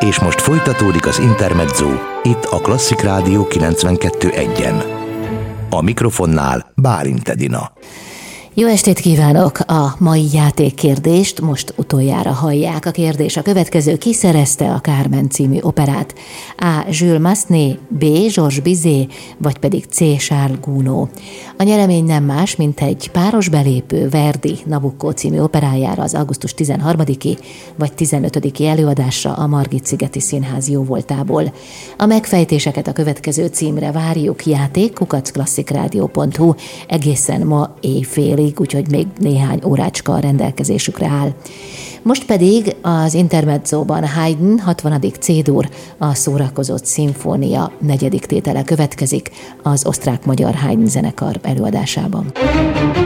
És most folytatódik az Intermezzo, itt a Klasszik Rádió 92.1-en. A mikrofonnál Bálint Edina. Jó estét kívánok! A mai játékkérdést most utoljára hallják. A kérdés a következő: ki szerezte a Carmen című operát? A. Jules Massenet, B. Georges Bizet, vagy pedig C. Charles Gounod. A nyeremény nem más, mint egy páros belépő Verdi Nabucco című operájára az augusztus 13-i vagy 15-i előadásra a Margit-szigeti Színház jóvoltából. A megfejtéseket a következő címre várjuk: játék@klasszikrádió.hu, egészen ma éjfélig, úgyhogy még néhány órácska a rendelkezésükre áll. Most pedig az Intermezzóban Haydn 60. C-dur, a Szórakozott szimfónia 4. tétele következik az osztrák-magyar Haydn zenekar előadásában.